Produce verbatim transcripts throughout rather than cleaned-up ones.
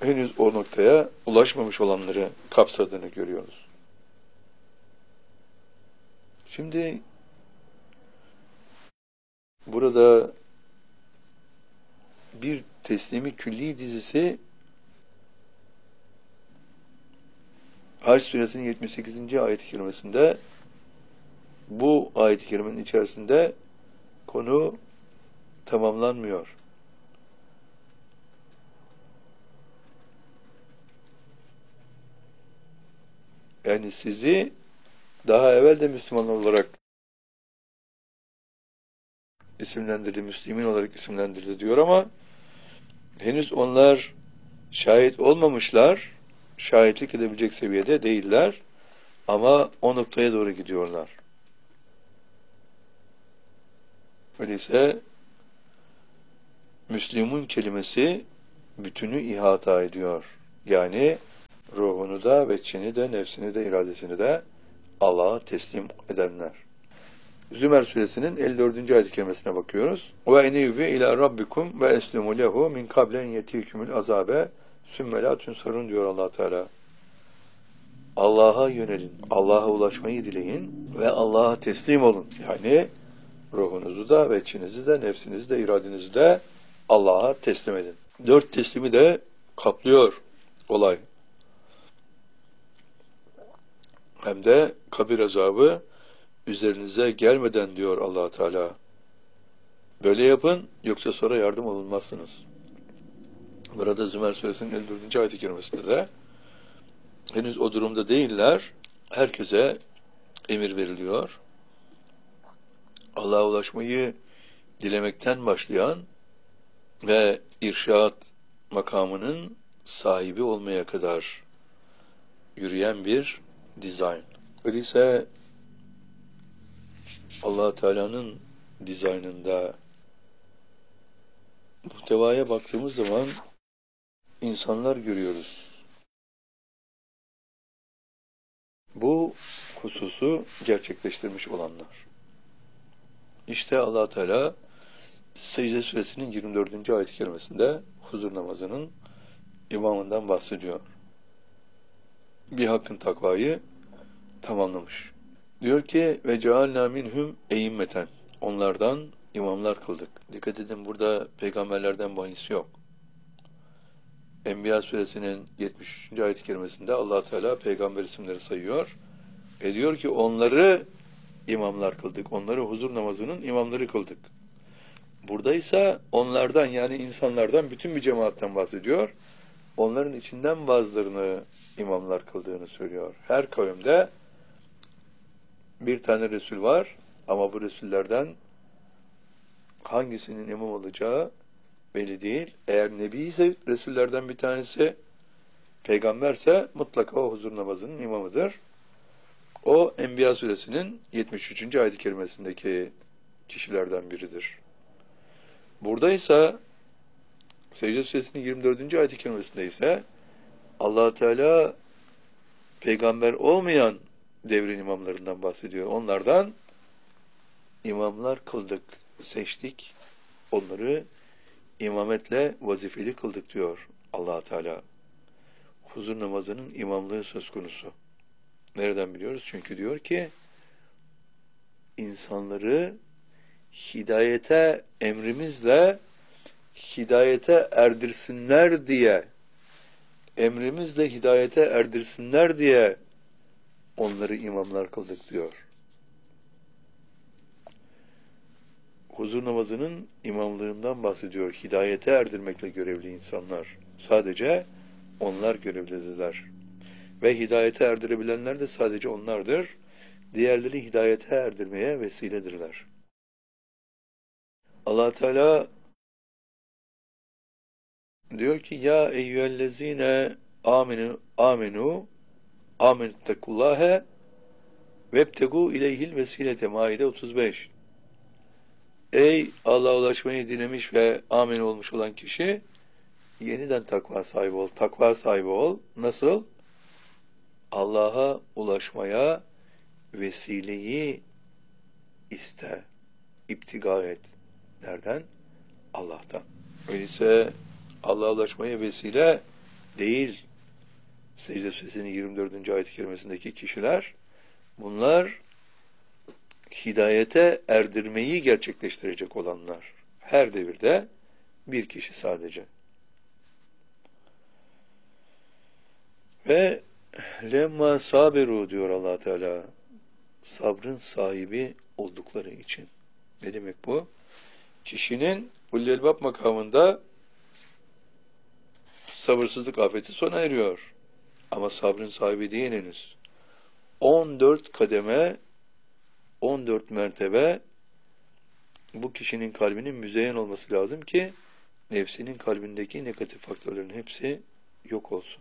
henüz o noktaya ulaşmamış olanları kapsadığını görüyoruz. Şimdi burada bir teslimi külli dizisi Hac suresinin yetmiş sekizinci ayet-i kerimesinde, bu ayet-i kerimenin içerisinde konu tamamlanmıyor. Yani sizi daha evvel de Müslüman olarak isimlendirdi, Müslümin olarak isimlendirdi diyor ama henüz onlar şahit olmamışlar, şahitlik edebilecek seviyede değiller ama o noktaya doğru gidiyorlar. Öyleyse Müslümun kelimesi bütünü ihata ediyor. Yani ruhunu da, veçhini de, nefsini de, iradesini de Allah'a teslim edenler. Zümer suresinin elli dördüncü ayet-i kerimesine bakıyoruz. Ve enîbü ilâ rabbikum ve eslimu lehu min kablen yetîkümül azâbe sümme lâ tunsarûn diyor Allah Teala. Allah'a yönelin, Allah'a ulaşmayı dileyin ve Allah'a teslim olun. Yani ruhunuzu da, veçhinizi de, nefsinizi de, iradenizi de Allah'a teslim edin. Dört teslimi de kaplıyor olay. Hem de kabir azabı üzerinize gelmeden diyor Allah Teala. Böyle yapın, yoksa sonra yardım alınmazsınız. Burada Zümer suresinin elli dördüncü ayet-i kerimesinde de henüz o durumda değiller. Herkese emir veriliyor. Allah'a ulaşmayı dilemekten başlayan ve irşad makamının sahibi olmaya kadar yürüyen bir dizayn. Öyleyse Allah Teala'nın dizaynında muhtevaya baktığımız zaman insanlar görüyoruz. Bu hususu gerçekleştirmiş olanlar. İşte Allah Teala Secde suresinin yirmi dördüncü ayet-i kerimesinde huzur namazının imamından bahsediyor. Bir hakkın takvayı tamamlamış. Diyor ki ve cealna minhum e'immeten. Onlardan imamlar kıldık. Dikkat edin, burada peygamberlerden bahis yok. Enbiya suresinin yetmiş üçüncü ayet-i kerimesinde Allah Teala peygamber isimleri sayıyor. E diyor ki onları imamlar kıldık. Onları huzur namazının imamları kıldık. Burada ise onlardan, yani insanlardan, bütün bir cemaatten bahsediyor. Onların içinden bazılarını imamlar kıldığını söylüyor. Her kavimde bir tane Resul var ama bu Resullerden hangisinin imam olacağı belli değil. Eğer Nebi ise Resullerden bir tanesi, peygamberse mutlaka o huzur namazının imamıdır. O Enbiya suresinin yetmiş üçüncü ayet-i kerimesindeki kişilerden biridir. Burada ise Secde suresinin yirmi dördüncü ayet-i kerimesinde ise Allah Teala peygamber olmayan devrin imamlarından bahsediyor. Onlardan imamlar kıldık, seçtik. Onları imametle vazifeli kıldık diyor Allah Teala. Huzur namazının imamlığı söz konusu. Nereden biliyoruz? Çünkü diyor ki insanları hidayete emrimizle hidayete erdirsinler diye emrimizle hidayete erdirsinler diye onları imamlar kıldık diyor. Huzur namazının imamlığından bahsediyor. Hidayete erdirmekle görevli insanlar. Sadece onlar görevlidirler. Ve hidayete erdirebilenler de sadece onlardır. Diğerleri hidayete erdirmeye vesiledirler. Allah Teala diyor ki ya eyyühellezine aminu aminu amenüttekullâhe vebtegû ileyhil vesilete. Maide otuz beş. Ey Allah'a ulaşmayı dilemiş ve amin olmuş olan kişi, yeniden takva sahibi ol. Takva sahibi ol. Nasıl? Allah'a ulaşmaya vesileyi iste. İptiga et. Nereden? Allah'tan. Öyleyse Allah'a ulaşmaya vesile değil. Secde Suresinin yirmi dördüncü ayet-i kerimesindeki kişiler, bunlar hidayete erdirmeyi gerçekleştirecek olanlar. Her devirde bir kişi sadece. Ve lemma saberu diyor Allah Teala, sabrın sahibi oldukları için. Ne demek bu? Kişinin ulul elbab makamında sabırsızlık afeti sona eriyor. Ama sabrın sahibi değil henüz. on dört kademe, on dört mertebe bu kişinin kalbinin müzeyyen olması lazım ki nefsinin kalbindeki negatif faktörlerin hepsi yok olsun.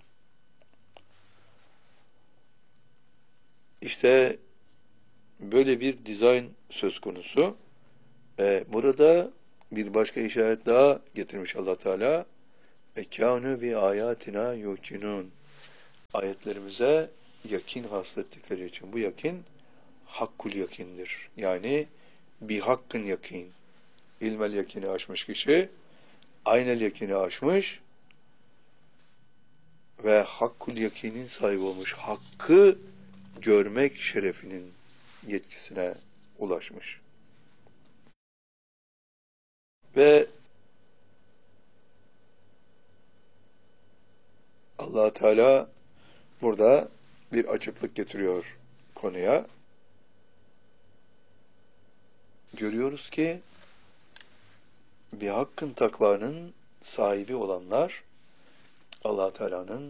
İşte böyle bir dizayn söz konusu. Ee, burada bir başka işaret daha getirmiş Allah Teala. Ve kânû bi âyâtinâ yukinûn. Ayetlerimize yakin hasıl ettikleri için. Bu yakin hakkul yakindir. Yani bir hakkın yakin. İlmel yakini aşmış kişi, aynel yakini aşmış ve hakkul yakinin sahibi olmuş. Hakkı görmek şerefinin yetkisine ulaşmış. Ve Allah Teala burada bir açıklık getiriyor konuya. Görüyoruz ki bir hakkın takvanın sahibi olanlar Allah Teala'nın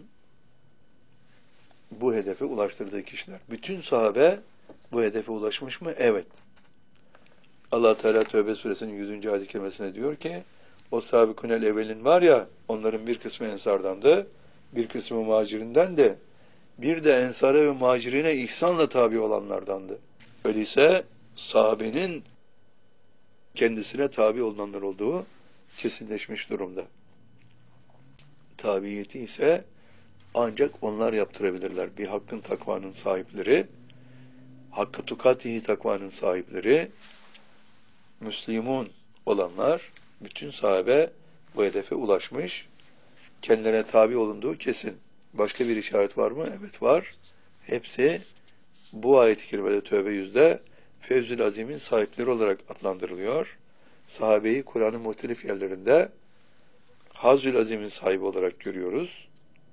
bu hedefe ulaştırdığı kişiler. Bütün sahabe bu hedefe ulaşmış mı? Evet. Allah Teala Tövbe Suresinin yüzüncü ayet-i kerimesine diyor ki, o sabikunel evvelin var ya, onların bir kısmı ensardandı, bir kısmı muhacirinden de, bir de ensara ve muhacirine ihsanla tabi olanlardandı. Öyleyse sahabenin kendisine tabi olanlar olduğu kesinleşmiş durumda. Tabiyeti ise ancak onlar yaptırabilirler. Bir hakkın takvanın sahipleri, hakka tukatihi takvanın sahipleri, Müslümun olanlar, bütün sahabe bu hedefe ulaşmış, kendilerine tabi olunduğu kesin. Başka bir işaret var mı? Evet var. Hepsi bu ayet-i kerimede Tövbe yüzde Fevzül Azim'in sahipleri olarak adlandırılıyor. Sahabeyi Kur'an'ın muhtelif yerlerinde Hazül Azim'in sahibi olarak görüyoruz.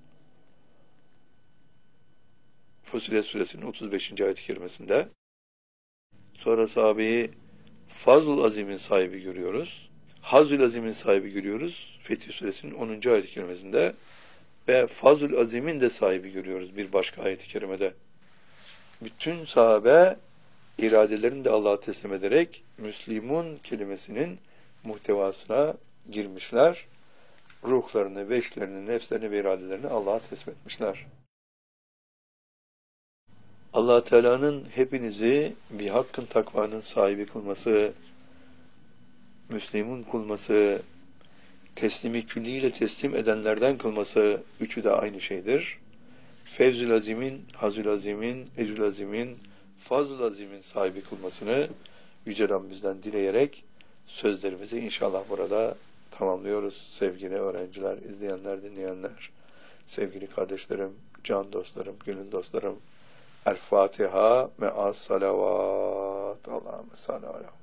Fussilet Suresinin otuz beşinci ayet-i kerimesinde. Sonra sahabeyi Fazl-ı Azim'in sahibi görüyoruz. Hazül Azim'in sahibi görüyoruz. Fetih Suresinin onuncu ayet-i kerimesinde. Ve Fazl-ı Azim'in de sahibi görüyoruz bir başka ayet-i kerimede. Bütün sahabe iradelerini de Allah'a teslim ederek Müslümun kelimesinin muhtevasına girmişler. Ruhlarını, veçlerini, nefslerini ve iradelerini Allah'a teslim etmişler. Allah Teala'nın hepinizi bir hakkın takvanın sahibi kılması, Müslümun kılması, teslimi külliyle teslim edenlerden kılması, üçü de aynı şeydir. Fevzül Azim'in, Hazül Azim'in, Ecül Azim'in, Fazıl Azim'in sahibi kılmasını Yüce Rabbimizden dileyerek sözlerimizi inşallah burada tamamlıyoruz. Sevgili öğrenciler, izleyenler, dinleyenler, sevgili kardeşlerim, can dostlarım, gönül dostlarım, El Fatiha me'as salavat. Allahümme salli ala